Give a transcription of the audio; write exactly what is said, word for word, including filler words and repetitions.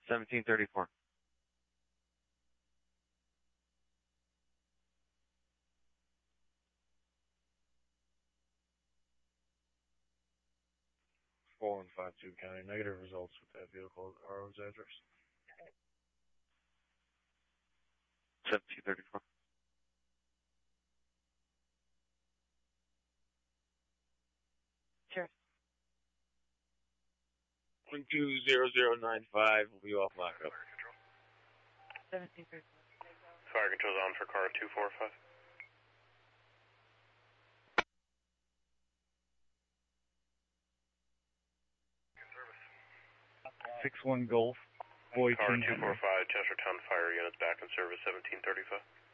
seventeen thirty-four. four one five two County. Negative results with that vehicle at R O's address. seventeen thirty-four. Sure. one two zero zero nine five will be off lockup. seventeen thirty-four. Fire control's on for car two four five. six one Golf, Boy Car King two four five, Chestertown Fire Units back in service, seventeen thirty-five.